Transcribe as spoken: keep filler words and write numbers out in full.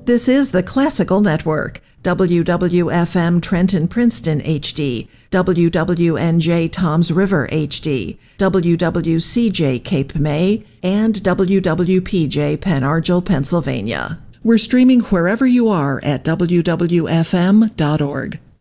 This is the Classical Network, W W F M Trenton Princeton H D, W W N J Toms River H D, W W C J Cape May, and W W P J Pen Argyl, Pennsylvania. We're streaming wherever you are at W W F M dot org.